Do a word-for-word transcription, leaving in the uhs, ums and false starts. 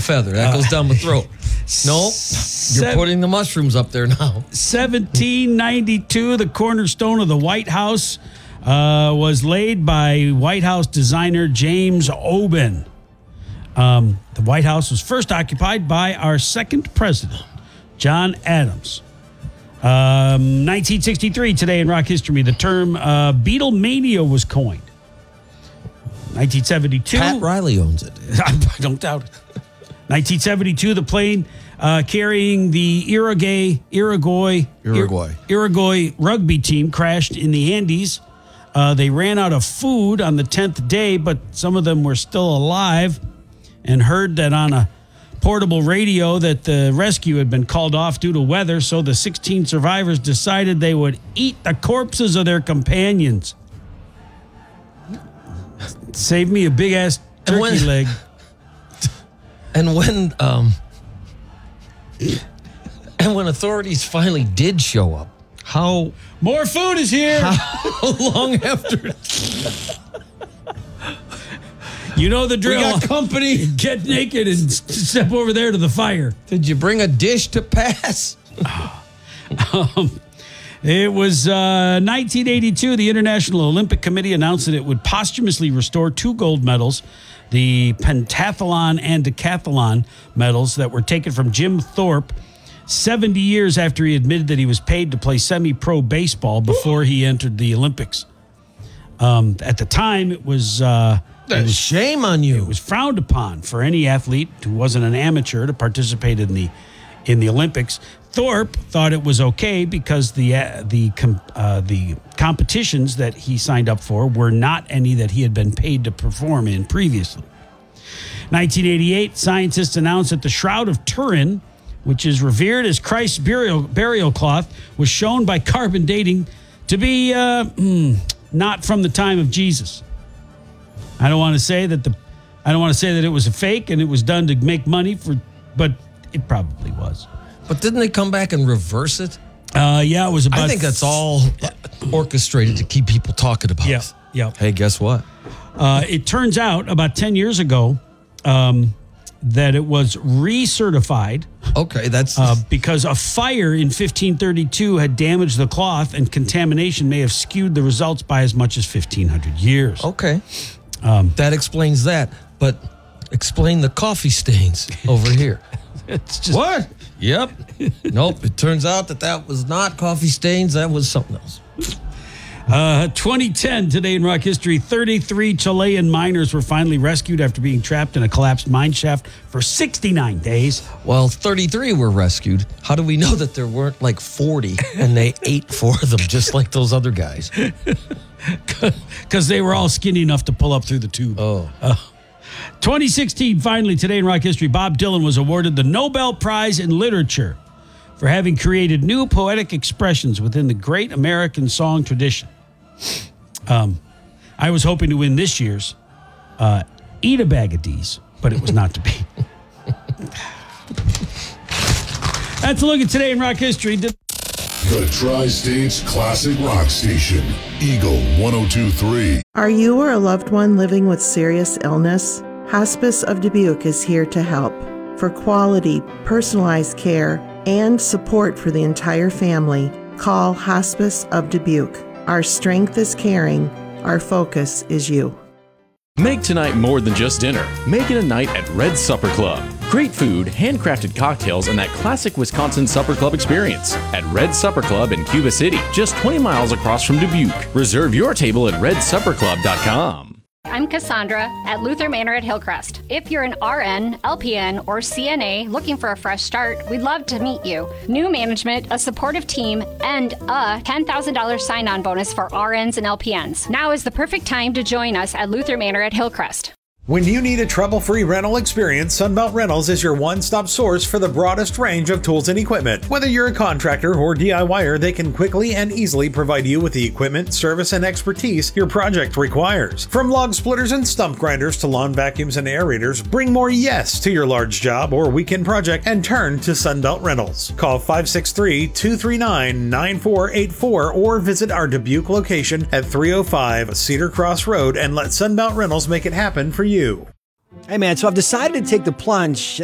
feather. That goes down the throat. No, you're Seven, putting the mushrooms up there now. seventeen ninety-two, the cornerstone of the White House uh, was laid by White House designer James Oben. Um, the White House was first occupied by our second president, John Adams. Um, nineteen sixty-three, today in rock history, the term uh, Beatlemania was coined. nineteen seventy-two. Pat Riley owns it. I don't doubt it. nineteen seventy-two, the plane uh, carrying the Uruguay, Uruguay, Uruguay. Uruguay rugby team crashed in the Andes. Uh, they ran out of food on the tenth day, but some of them were still alive and heard that on a portable radio that the rescue had been called off due to weather, so the sixteen survivors decided they would eat the corpses of their companions. Save me a big-ass turkey when- leg. And when um, and when authorities finally did show up, how More food is here. how long after? You know the We drill. got company. Get naked and s- step over there to the fire. Did you bring a dish to pass? Um, it was uh, nineteen eighty-two. The International Olympic Committee announced that it would posthumously restore two gold medals, the pentathlon and decathlon medals that were taken from Jim Thorpe seventy years after he admitted that he was paid to play semi-pro baseball before he entered the Olympics. Um, at the time, it was... Uh, It was, Shame on you. it was frowned upon for any athlete who wasn't an amateur to participate in the in the Olympics. Thorpe thought it was okay because the uh, the com, uh, the competitions that he signed up for were not any that he had been paid to perform in previously. nineteen eighty-eight, scientists announced that the Shroud of Turin, which is revered as Christ's burial burial cloth, was shown by carbon dating to be uh, mm, not from the time of Jesus. I don't want to say that the, I don't want to say that it was a fake and it was done to make money for, but it probably was. But didn't they come back and reverse it? Uh, yeah, it was about. I think that's all orchestrated to keep people talking about Yeah, it. yeah. Hey, guess what? Uh, it turns out about ten years ago um, that it was recertified Okay, that's uh, because a fire in fifteen thirty-two had damaged the cloth, and contamination may have skewed the results by as much as fifteen hundred years. okay. Um, that explains that, but explain the coffee stains over here. It's just, What? Yep. Nope. It turns out that that was not coffee stains. That was something else. Uh, twenty ten, today in rock history, thirty-three Chilean miners were finally rescued after being trapped in a collapsed mine shaft for sixty-nine days. Well, thirty-three were rescued. How do we know that there weren't like forty and they ate four of them just like those other guys? Because they were all skinny enough to pull up through the tube. Oh. Uh, twenty sixteen, finally, today in rock history, Bob Dylan was awarded the Nobel Prize in Literature for having created new poetic expressions within the great American song tradition. Um, I was hoping to win this year's uh, Eat a Bag of D's, but it was not to be. That's a look at today in rock history. The Tri-States Classic Rock Station, Eagle one oh two point three. Are you or a loved one living with serious illness? Hospice of Dubuque is here to help. For quality, personalized care and support for the entire family, call Hospice of Dubuque. Our strength is caring. Our focus is you. Make tonight more than just dinner. Make it a night at Red Supper Club. Great food, handcrafted cocktails, and that classic Wisconsin Supper Club experience at Red Supper Club in Cuba City, just twenty miles across from Dubuque. Reserve your table at red supper club dot com. I'm Cassandra at Luther Manor at Hillcrest. If you're an R N, L P N, or C N A looking for a fresh start, we'd love to meet you. New management, a supportive team, and a ten thousand dollars sign-on bonus for R Ns and L P Ns. Now is the perfect time to join us at Luther Manor at Hillcrest. When you need a trouble-free rental experience, Sunbelt Rentals is your one-stop source for the broadest range of tools and equipment. Whether you're a contractor or DIYer, they can quickly and easily provide you with the equipment, service, and expertise your project requires. From log splitters and stump grinders to lawn vacuums and aerators, bring more yes to your large job or weekend project and turn to Sunbelt Rentals. Call five six three, two three nine, nine four eight four or visit our Dubuque location at three oh five Cedar Cross Road and let Sunbelt Rentals make it happen for you. Hey man, so I've decided to take the plunge